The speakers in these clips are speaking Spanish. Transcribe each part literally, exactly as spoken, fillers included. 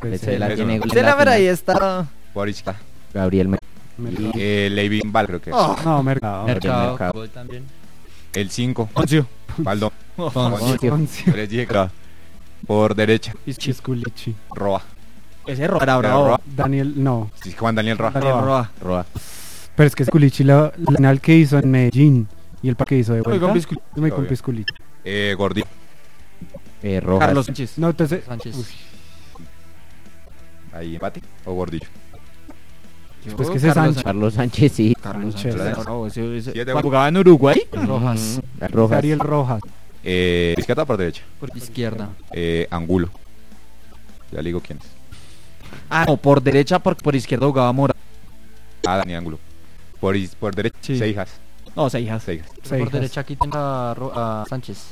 Pues Se la eso tiene no. en Se la verdad, ahí final. está. Boris. Gabriel Mer- Mercado. Eh, Levin Val, creo que es. Oh. No, Mercado. Mercado. Mercado, gol también. El cinco. Oncio. Baldón. Oncio. Once. Yo les dije que era por derecha. Isculichi. Roa. Ese Roa era Era bravo. Roa. Daniel, no. Sí, Juan Daniel Roa. Daniel Roa. Roa. Roa. Pero es que Isculichi, la, la final que hizo en Medellín y el que hizo de Voy vuelta. con Piscu- Yo me voy con Obvio. Pisculichi. Eh, Gordillo. Eh, Rojas. Carlos Sánchez. No, entonces. Sánchez. Uy, Ahí empate. O Gordillo. pues que ese es Carlos Sánchez. Carlos Sánchez, sí. Carlos Sánchez. Sánchez. era bravo, ese- ese- Siete Cuando gol. jugaba en Uruguay. Rojas. Mm, Rojas. Ariel Rojas. Eh, izquierda por derecha. Por izquierda. Eh, Angulo. Ya le digo quién es. Ah, no, por derecha, porque por izquierda jugaba Mora. Ah, Dani Angulo. Por, is- por derecha, Sí. Seijas. No, Seijas. Seijas. Por Seijas. derecha aquí tengo a, Ro- a Sánchez.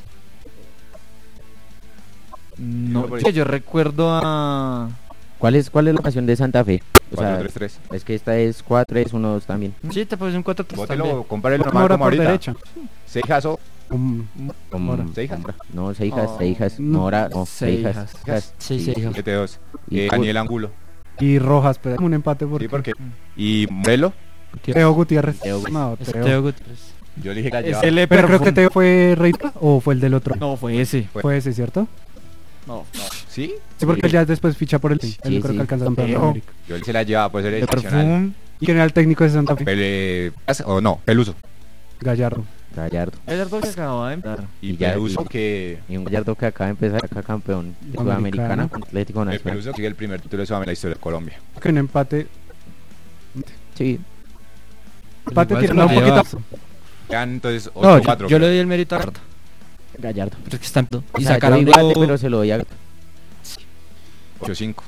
No, por ahí. que yo recuerdo a. ¿Cuál es, ¿Cuál es la ocasión de Santa Fe? O sea, cuatro tres tres. es que esta es cuatro tres uno dos también. Sí, te pones un cuatro tres Bótelo, también. compárelo normal Mora como por ahorita. derecha. Seijas o Um, Como Mora. Seijas. No, Seijas, Oh, Seijas, no. Mora, no, Seijas. Seijas. Seijas, Sí, sí. Seijas. siete dos. Y Eh, Gu- Daniel Angulo. y Rojas, pero un empate por Sí, porque. Y Morelo. Teo Gutiérrez. Teo. No, Es Teo. Teo Gutiérrez. Yo le dije que la Es llevaba. el E, Pero creo que Teo fue rey o fue el del otro. No, fue ese. Fue ese, ¿cierto? No, no. ¿Sí? Sí, porque él ya después ficha por el Él Sí, creo sí. que alcanza campeón de Teo. América. Yo él se la llevaba, pues era De excepcional. Perfum. ¿Y quién era el técnico de Santa Fe? Pele... O no, Peluso. Gallardo. Gallardo. El otro que acababa de entrar. Y, Y ya- Peluso y- que. Y un Gallardo que acaba de empezar acá campeón de Americana. Sudamericana con Atlético El Nacional. Peluso sigue el primer título de Sudamericana en la historia de Colombia. Que un empate. Sí, Empate Igual se tirando lo un lleva. poquito. Quedan entonces No, ocho yo, cuatro. yo le doy el mérito a Garda. Gallardo. Pero es que está en- O Y sea, yo sacaron empate, lo- pero se lo doy a ocho cinco.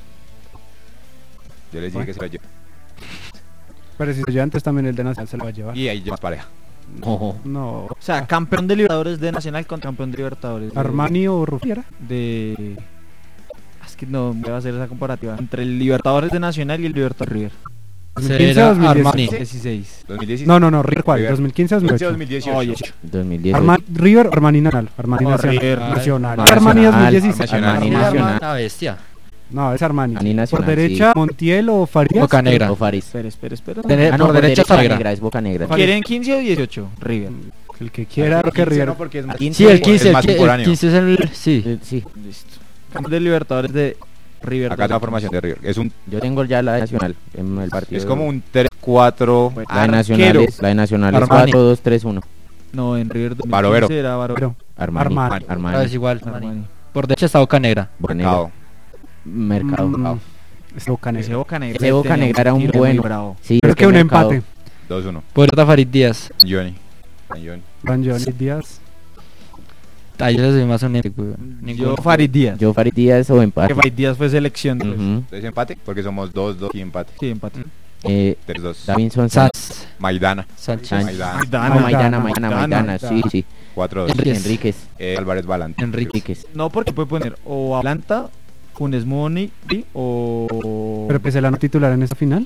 Yo les dije que se la lleva. Pero si se lleva antes también el de Nacional se lo va a llevar. Y ahí llevamos pareja. No. No. O sea, campeón de Libertadores de Nacional contra campeón de Libertadores. de- Armani o Rufiera. De. Es que no voy a hacer esa comparativa. Entre el Libertadores de Nacional y el Libertadores River. dos mil quince Será o dos mil Armani. dieciséis. dieciséis. dos mil dieciséis. No, no, no, River cuál, River. dos mil quince o dos mil dos ocho. mil dieciocho. Oye, dos mil diez. Arma- River, Armani Nacional. Armani No, Nacional. River. Nacional. Ah, Armani Nacional, dos mil dieciséis. Nacional. Armani Armani Nacional. una bestia. No, es Armani. Armani Nacional, Por derecha, Montiel o Farías. Boca Negra. O Faris. Espera, espera, espera. Tener- Ah, no, por derecha Boca Fagra. Negra, es Boca Negra. ¿Quieren quince o dieciocho? River. El que quiera, lo que quince River. no, porque es más- Sí, el es quince, el, más qui- el temporáneo. quince es el... Sí. Eh, Sí, Listo. Campeón de Libertadores de River. Acá está la formación de River. Es un yo tengo ya la de Nacional en el partido. es como un tres cuatro. La de Nacional arquero. es, la de Nacional es Armani. cuatro dos tres uno. No, en River dos mil quince Barovero. era Barovero. Armani. Armani. Armani. Ah, es igual. Armani. Por derecha está Boca Negra. Boca Negra. Mercado. Mercado. Mm, es Boca Ese Negra. Boca Negra. Ese Boca tenía Negra era un tiro muy bueno. bravo. Sí, Pero es que un Mercado- empate. dos uno. Por derecha Farid Díaz. Johnny. Johnny. Van Johnny Díaz. Ah, yo les doy más un empate, güey. Yo Ninguno. Farid Díaz. Yo Farid Díaz o empate. Que Farid Díaz fue selección. pues. Ujú. Entonces empate porque somos dos dos y empate. Sí, empate. Eh, tres dos. Davinson Sanz. Sánchez. Maidana. Sánchez. Maidana. Maidana. No, Maidana, Maidana, Maidana, Maidana, sí, Maidana. sí. cuatro dos. Enríquez. Enríquez. Eh, Álvarez Balante. Enrique. Enríquez. No, porque puede poner o Atlanta, Funes Mori o... Pero pues él no titular en esta final.